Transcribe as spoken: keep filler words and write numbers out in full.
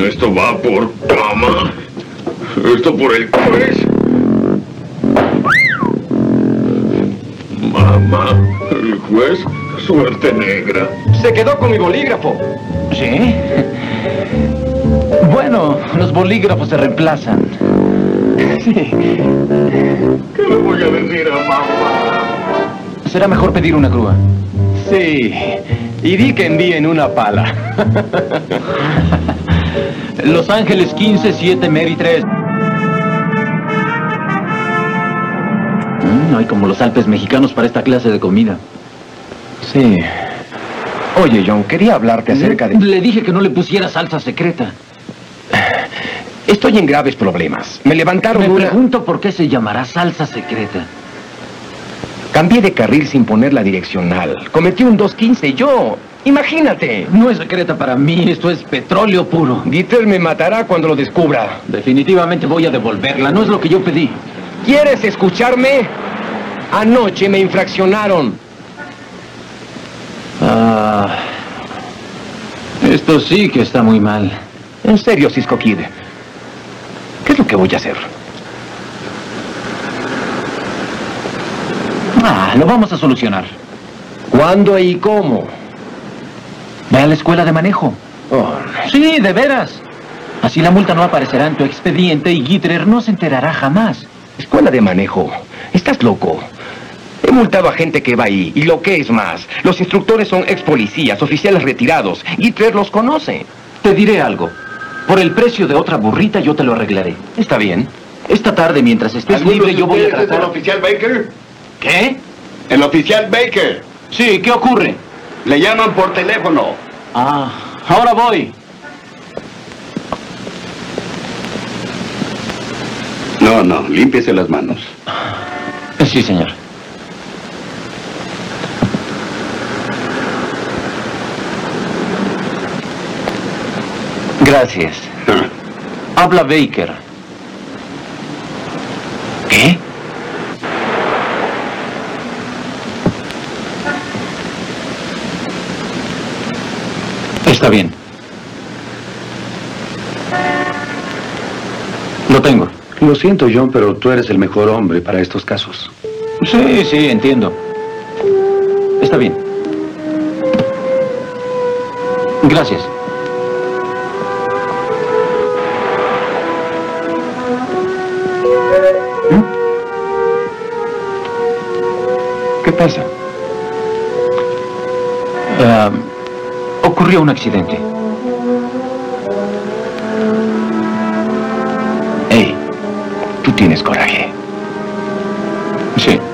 Esto va por cama. Esto por el juez. Mamá, el juez, suerte negra. Se quedó con mi bolígrafo. ¿Sí? Bueno, los bolígrafos se reemplazan. Sí. ¿Qué le voy a decir a mamá? Será mejor pedir una grúa. Sí. Y di que envíen una pala. Los Ángeles quince, siete, Mary tres. No hay como los Alpes mexicanos para esta clase de comida. Sí. Oye, John, quería hablarte acerca de... Le dije que no le pusiera salsa secreta. Estoy en graves problemas. Me levantaron Me una... pregunto por qué se llamará salsa secreta. Cambié de carril sin poner la direccional. Cometí un dos quince yo. Imagínate. No es secreta para mí, esto es petróleo puro. Dieter me matará cuando lo descubra. Definitivamente voy a devolverla, no es lo que yo pedí. ¿Quieres escucharme? Anoche me infraccionaron. Ah, esto sí que está muy mal. En serio, Cisco Kid. ¿Qué es lo que voy a hacer? Ah, lo vamos a solucionar. ¿Cuándo y cómo? Ve a la escuela de manejo. Oh, Sí, de veras. Así la multa no aparecerá en tu expediente y Gittler no se enterará jamás. escuela de manejo. ¿Estás loco? He multado a gente que va ahí. Y lo que es más, los instructores son ex policías, oficiales retirados. Gittler los conoce. Te diré algo. Por el precio de otra burrita yo te lo arreglaré. Está bien. Esta tarde, mientras estés libre, yo voy a ¿Es el tratar... oficial Baker? ¿Qué? El oficial Baker. Sí, ¿qué ocurre? Le llaman por teléfono. Ah, ahora voy. No, no, límpiese las manos. Sí, señor. Gracias. Habla Baker. ¿Qué? Está bien. Lo tengo. Lo siento, John, pero tú eres el mejor hombre para estos casos. Sí, sí, entiendo. Está bien. Gracias. ¿Qué pasa? Ah, ocurrió un accidente. Hey, tú tienes coraje. Sí.